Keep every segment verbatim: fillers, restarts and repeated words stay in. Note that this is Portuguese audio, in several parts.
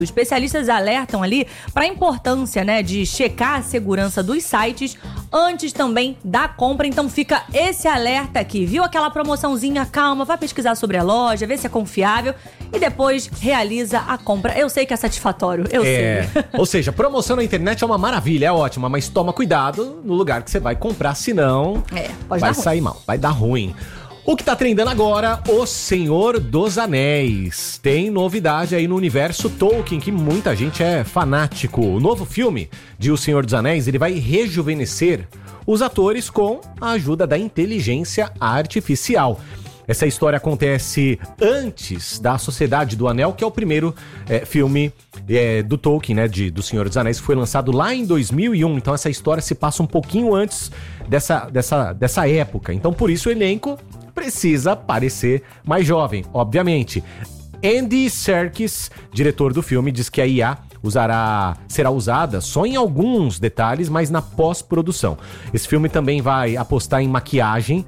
Os especialistas alertam ali para a importância, né, de checar a segurança dos sites antes também da compra. Então fica esse alerta aqui. Viu aquela promoçãozinha? Calma, vai pesquisar sobre a loja, ver se é confiável e depois realiza a compra. Eu sei que é satisfatório, eu é, sei. Ou seja, promoção na internet é uma maravilha, é ótima, mas toma cuidado no lugar que você vai comprar, senão é, pode vai dar sair ruim. mal, vai dar ruim. O que tá trendando agora, O Senhor dos Anéis. Tem novidade aí no universo Tolkien, que muita gente é fanático. O novo filme de O Senhor dos Anéis, ele vai rejuvenescer os atores com a ajuda da inteligência artificial. Essa história acontece antes da Sociedade do Anel, que é o primeiro é, filme é, do Tolkien, né, de, do Senhor dos Anéis, que foi lançado lá em dois mil e um. Então essa história se passa um pouquinho antes dessa, dessa, dessa época. Então por isso o elenco precisa parecer mais jovem, obviamente. Andy Serkis, diretor do filme, diz que a I A usará, será usada só em alguns detalhes, mas na pós-produção. Esse filme também vai apostar em maquiagem,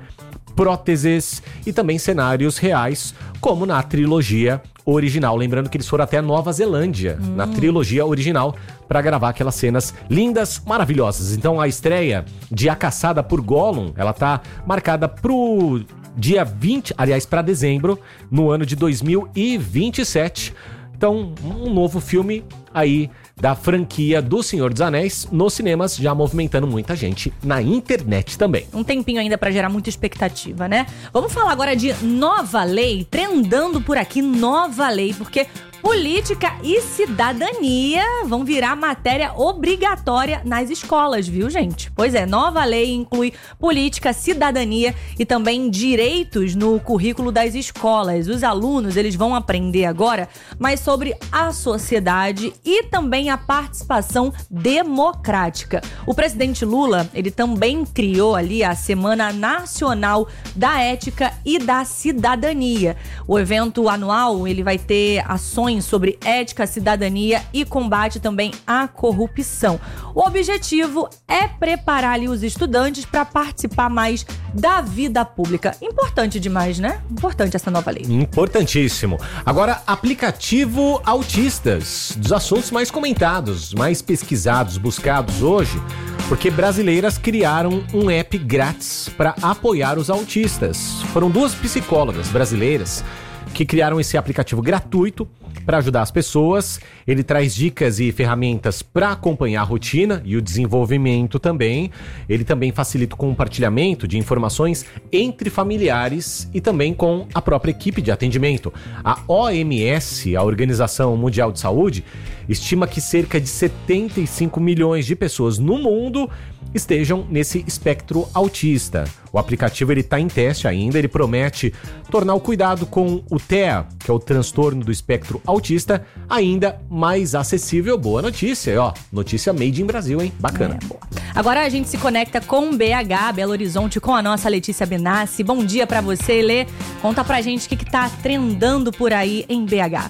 próteses e também cenários reais, como na trilogia original. Lembrando que eles foram até Nova Zelândia, hum. na trilogia original, para gravar aquelas cenas lindas, maravilhosas. Então a estreia de A Caçada por Gollum, ela tá marcada pro dia vinte, aliás, para dezembro, no ano de dois mil e vinte e sete. Então, um novo filme aí da franquia do Senhor dos Anéis nos cinemas, já movimentando muita gente na internet também. Um tempinho ainda pra gerar muita expectativa, né? Vamos falar agora de nova lei, trendando por aqui, nova lei, porque política e cidadania vão virar matéria obrigatória nas escolas, viu, gente? Pois é, nova lei inclui política, cidadania e também direitos no currículo das escolas. Os alunos, eles vão aprender agora mais sobre a sociedade e também a participação democrática. O presidente Lula, ele também criou ali a Semana Nacional da Ética e da Cidadania. O evento anual, ele vai ter ações sobre ética, cidadania e combate também à corrupção. O objetivo é preparar ali os estudantes para participar mais da vida pública. Importante demais, né? Importante essa nova lei. Importantíssimo. Agora, aplicativo autistas, dos assuntos mais comentados, mais pesquisados, buscados hoje, porque brasileiras criaram um app grátis para apoiar os autistas. Foram duas psicólogas brasileiras que criaram esse aplicativo gratuito para ajudar as pessoas. Ele traz dicas e ferramentas para acompanhar a rotina e o desenvolvimento também. Ele também facilita o compartilhamento de informações entre familiares e também com a própria equipe de atendimento. A O M S, a Organização Mundial de Saúde, estima que cerca de setenta e cinco milhões de pessoas no mundo estejam nesse espectro autista. O aplicativo ele está em teste ainda, ele promete tornar o cuidado com o T E A, que é o transtorno do espectro autista, ainda mais acessível. Boa notícia, ó, notícia made in Brasil, hein? Bacana. É, boa. Agora a gente se conecta com B H, Belo Horizonte, com a nossa Letícia Benassi. Bom dia pra você, Lê. Conta pra gente o que, que tá trendando por aí em B H.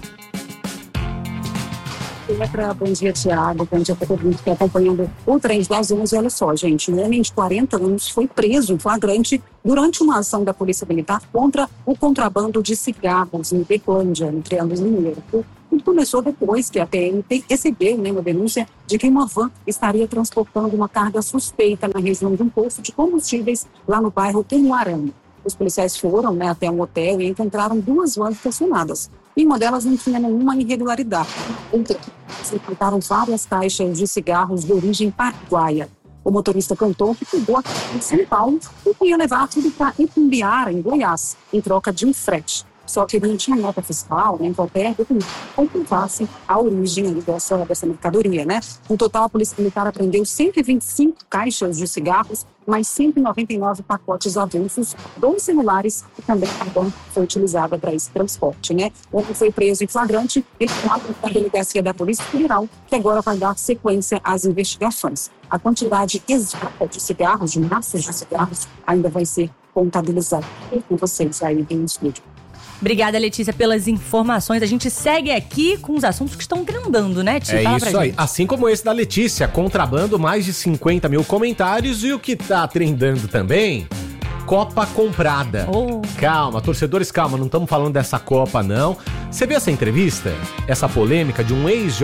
Bom dia, Tiago. Bom dia para todo mundo que está acompanhando o Trend das onze. Olha só, gente, um homem de quarenta anos foi preso em flagrante durante uma ação da Polícia Militar contra o contrabando de cigarros em Berlândia, no Triângulo Mineiro. Tudo começou depois que a P M recebeu, né, uma denúncia de que uma van estaria transportando uma carga suspeita na região de um posto de combustíveis lá no bairro Temuarama. Os policiais foram, né, até um hotel e encontraram duas vans estacionadas. E uma delas não tinha nenhuma irregularidade. Então, se encontraram várias caixas de cigarros de origem paraguaia. O motorista contou que pegou a carga de São Paulo e ia levar tudo para Itumbiara, em Goiás, em troca de um frete. Só que ele não tinha nota fiscal, nem qualquer documento que comprovasse a origem ali dessa, dessa mercadoria, né? No total, a Polícia Militar apreendeu cento e vinte e cinco caixas de cigarros, mais cento e noventa e nove pacotes avulsos, dois celulares e também a banca foi utilizada para esse transporte, né? O homem foi preso em flagrante e foi para a delegacia da Polícia Federal, que agora vai dar sequência às investigações. A quantidade exata de cigarros, de massas de cigarros, ainda vai ser contabilizada com vocês aí no estúdio. Obrigada, Letícia, pelas informações. A gente segue aqui com os assuntos que estão trendando, né, Tia? É isso aí. Assim como esse da Letícia, contrabando, mais de cinquenta mil comentários. E o que tá trendando também? Copa comprada. Oh. Calma, torcedores, calma, não estamos falando dessa Copa, não. Você viu essa entrevista? Essa polêmica de um ex